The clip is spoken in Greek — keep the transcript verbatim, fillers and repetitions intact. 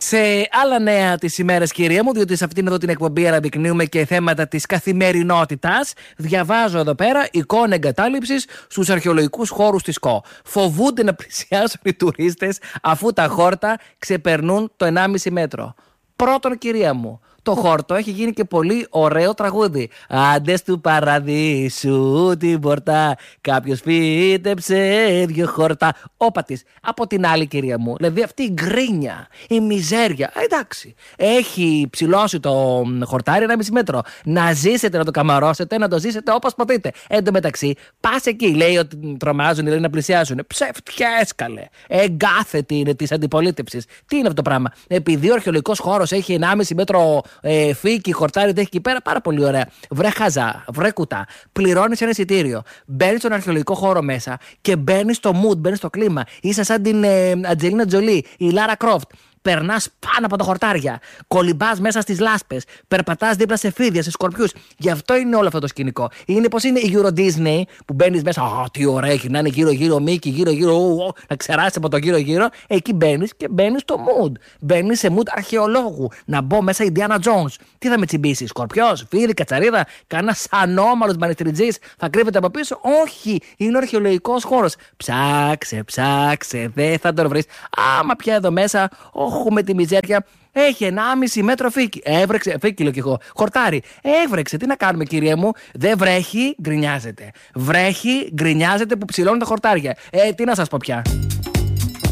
Σε άλλα νέα τις ημέρες, κυρία μου, διότι σε αυτήν εδώ την εκπομπή αναδεικνύουμε και θέματα της καθημερινότητας, διαβάζω εδώ πέρα εικόνα εγκατάλειψης στους αρχαιολογικούς χώρους της ΚΟ. Φοβούνται να πλησιάσουν οι τουρίστες αφού τα χόρτα ξεπερνούν το ενάμιση μέτρο. Πρώτον, κυρία μου, το χόρτο έχει γίνει και πολύ ωραίο τραγούδι. Άντες του παραδείσου την πόρτα, κάποιος φύτεψε δυο χόρτα. Όπα της. Από την άλλη, κυρία μου, δηλαδή αυτή η γκρίνια, η μιζέρια, εντάξει, έχει ψηλώσει το χορτάρι ένα μισή μέτρο. Να ζήσετε, να το καμαρώσετε, να το ζήσετε όπως ποτείτε. Εν τω μεταξύ, πας εκεί, λέει ότι τρομάζουν, λέει να πλησιάσουν. Ψεύτιες, καλέ. Εγκάθετη είναι της αντιπολίτευσης. Τι είναι αυτό το πράγμα? Επειδή ο αρχαιολογικός χώρος έχει ενάμιση μέτρο. Ε, φύκη, χορτάρι, έχει εκεί πέρα, πάρα πολύ ωραία. Βρε χαζά, βρε κουτά. Πληρώνεις ένα εισιτήριο. Μπαίνεις στον αρχαιολογικό χώρο μέσα και μπαίνεις στο mood, μπαίνεις στο κλίμα. Είσαι σαν την ε, Ατζελίνα Τζολί, η Λάρα Κρόφτ. Περνάς πάνω από τα χορτάρια. Κολυμπάς μέσα στις λάσπες. Περπατάς δίπλα σε φίδια, σε σκορπιούς. Γι' αυτό είναι όλο αυτό το σκηνικό. Είναι πως είναι η Euro Disney που μπαίνεις μέσα. Α, τι ωραία έχει να είναι γύρω-γύρω Μίκη, γύρω-γύρω. Να ξεράσεις από το γύρω-γύρω. Εκεί μπαίνεις και μπαίνεις στο mood. Μπαίνεις σε mood αρχαιολόγου. Να μπω μέσα Indiana Jones. Τι θα με τσιμπήσει, σκορπιός, φίδι, κατσαρίδα, κανένα ανώμαλος μανιστριτζής θα κρύβεται από πίσω? Όχι, είναι ο αρχαιολογικός χώρος. Ψάξε, ψάξε, δεν θα τον βρεις. Άμα πια εδώ μέσα. Έχουμε τη μιζέρια. Έχει ενάμιση μέτρο φύκη. Έβρεξε, φύκη λέω κι εγώ. Χορτάρι. Έβρεξε. Τι να κάνουμε, κυρία μου? Δεν βρέχει, γκρινιάζεται. Βρέχει, γκρινιάζεται που ψηλώνουν τα χορτάρια. Ε, τι να σας πω πια.